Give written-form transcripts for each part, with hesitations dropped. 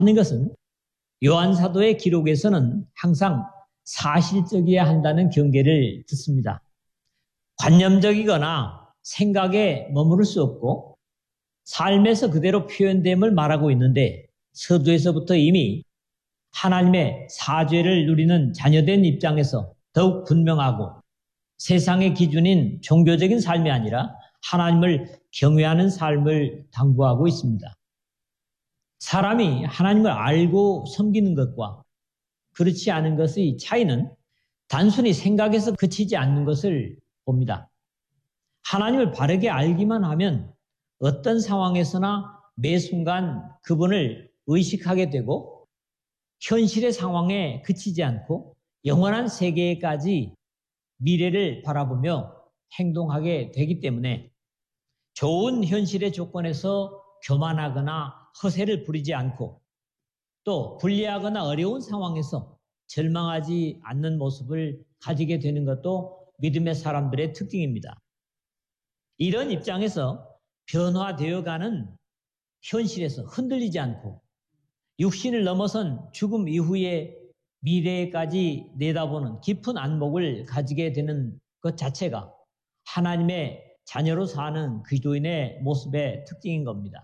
것은 요한 사도의 기록에서는 항상 사실적이어야 한다는 경계를 듣습니다. 관념적이거나 생각에 머무를 수 없고 삶에서 그대로 표현됨을 말하고 있는데 서두에서부터 이미 하나님의 사죄를 누리는 자녀된 입장에서 더욱 분명하고 세상의 기준인 종교적인 삶이 아니라 하나님을 경외하는 삶을 당부하고 있습니다. 사람이 하나님을 알고 섬기는 것과 그렇지 않은 것의 차이는 단순히 생각에서 그치지 않는 것을 봅니다. 하나님을 바르게 알기만 하면 어떤 상황에서나 매 순간 그분을 의식하게 되고 현실의 상황에 그치지 않고 영원한 세계까지 미래를 바라보며 행동하게 되기 때문에 좋은 현실의 조건에서 교만하거나 허세를 부리지 않고 또 불리하거나 어려운 상황에서 절망하지 않는 모습을 가지게 되는 것도 믿음의 사람들의 특징입니다. 이런 입장에서 변화되어가는 현실에서 흔들리지 않고 육신을 넘어선 죽음 이후의 미래까지 내다보는 깊은 안목을 가지게 되는 것 자체가 하나님의 자녀로 사는 그리스도인의 모습의 특징인 겁니다.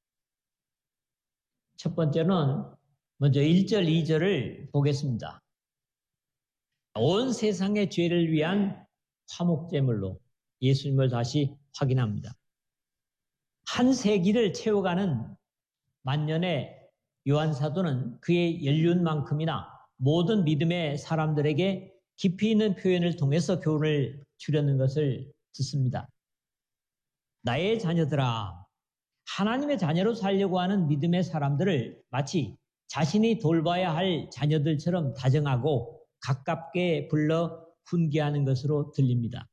첫 번째는 먼저 1절, 2절을 보겠습니다. 온 세상의 죄를 위한 화목제물로 예수님을 다시 확인합니다. 한 세기를 채워가는 만년의 요한 사도는 그의 연륜만큼이나 모든 믿음의 사람들에게 깊이 있는 표현을 통해서 교훈을 주려는 것을 듣습니다. 나의 자녀들아, 하나님의 자녀로 살려고 하는 믿음의 사람들을 마치 자신이 돌봐야 할 자녀들처럼 다정하고 가깝게 불러 훈계하는 것으로 들립니다.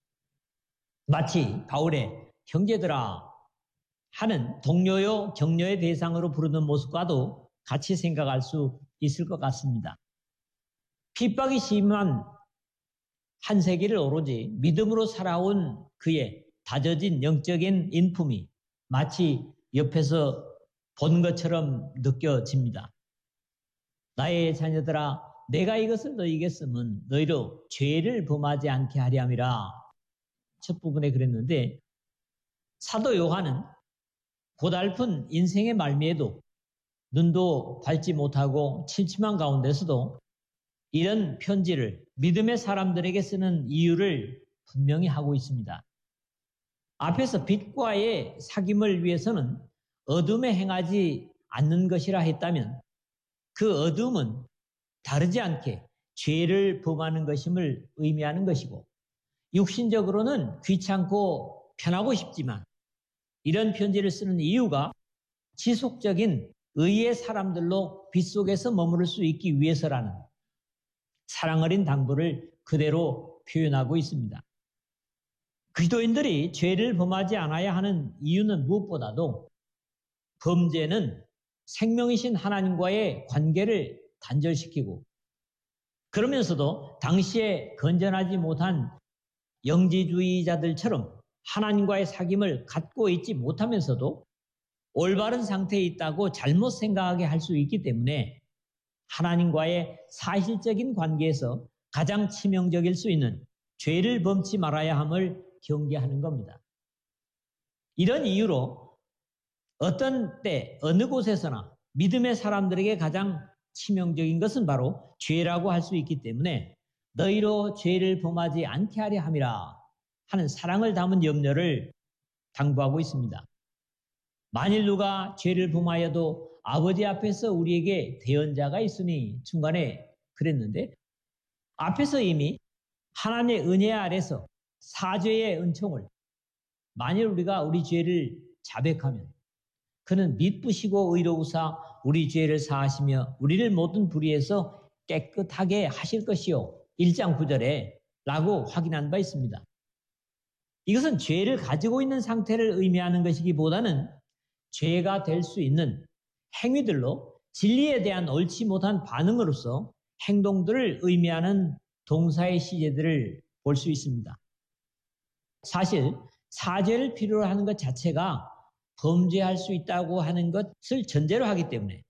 마치 바울의 형제들아 하는 동료요 격려의 대상으로 부르는 모습과도 같이 생각할 수 있을 것 같습니다. 핍박이 심한 한 세기를 오로지 믿음으로 살아온 그의 다져진 영적인 인품이 마치 옆에서 본 것처럼 느껴집니다. 나의 자녀들아, 내가 이것을 너희에게 쓰면 너희로 죄를 범하지 않게 하려 함이라. 첫 부분에 그랬는데 사도 요한은 고달픈 인생의 말미에도 눈도 밝지 못하고 침침한 가운데서도 이런 편지를 믿음의 사람들에게 쓰는 이유를 분명히 하고 있습니다. 앞에서 빛과의 사귐을 위해서는 어둠에 행하지 않는 것이라 했다면 그 어둠은 다르지 않게 죄를 범하는 것임을 의미하는 것이고 육신적으로는 귀찮고 편하고 싶지만 이런 편지를 쓰는 이유가 지속적인 의의 사람들로 빛 속에서 머무를 수 있기 위해서라는 사랑 어린 당부를 그대로 표현하고 있습니다. 그리스도인들이 죄를 범하지 않아야 하는 이유는 무엇보다도 범죄는 생명이신 하나님과의 관계를 단절시키고 그러면서도 당시에 건전하지 못한 영지주의자들처럼 하나님과의 사귐을 갖고 있지 못하면서도 올바른 상태에 있다고 잘못 생각하게 할 수 있기 때문에 하나님과의 사실적인 관계에서 가장 치명적일 수 있는 죄를 범치 말아야 함을 경계하는 겁니다. 이런 이유로 어떤 때 어느 곳에서나 믿음의 사람들에게 가장 치명적인 것은 바로 죄라고 할 수 있기 때문에 너희로 죄를 범하지 않게 하려 함이라 하는 사랑을 담은 염려를 당부하고 있습니다. 만일 누가 죄를 범하여도 아버지 앞에서 우리에게 대언자가 있으니 중간에 그랬는데 앞에서 이미 하나님의 은혜 아래서 사죄의 은총을 만일 우리가 우리 죄를 자백하면 그는 믿으시고 의로우사 우리 죄를 사하시며 우리를 모든 불의에서 깨끗하게 하실 것이요 1장 9절에 라고 확인한 바 있습니다. 이것은 죄를 가지고 있는 상태를 의미하는 것이기보다는 죄가 될 수 있는 행위들로 진리에 대한 옳지 못한 반응으로서 행동들을 의미하는 동사의 시제들을 볼 수 있습니다. 사실 사죄를 필요로 하는 것 자체가 범죄할 수 있다고 하는 것을 전제로 하기 때문에